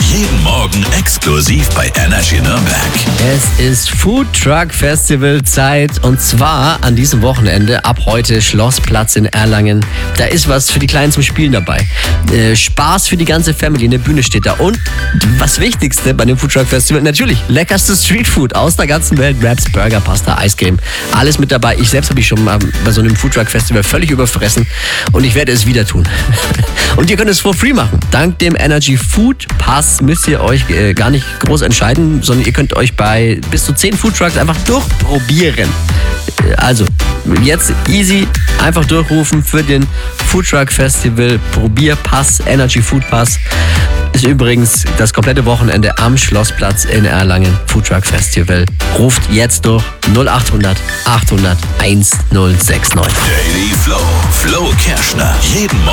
Jeden Morgen exklusiv bei Energy Nürnberg. Es ist Food Truck Festival Zeit und zwar an diesem Wochenende ab heute Schlossplatz in Erlangen. Da ist was für die Kleinen zum Spielen dabei. Spaß für die ganze Family, eine Bühne steht da und was Wichtigste bei dem Food Truck Festival, natürlich leckerste Streetfood aus der ganzen Welt. Wraps, Burger, Pasta, Eiscreme, alles mit dabei. Ich selbst habe ich schon mal bei so einem Food Truck Festival völlig überfressen und ich werde es wieder tun. Und ihr könnt es for free machen. Dank dem Energy Food Pass müsst ihr euch gar nicht groß entscheiden, sondern ihr könnt euch bei bis zu 10 Food Trucks einfach durchprobieren. Also jetzt easy, einfach durchrufen für den Food Truck Festival Probierpass, Energy Food Pass. Ist übrigens das komplette Wochenende am Schlossplatz in Erlangen. Food Truck Festival. Ruft jetzt durch 0800 800 1069. Daily Flow. Flo Kerschner. Jeden Morgen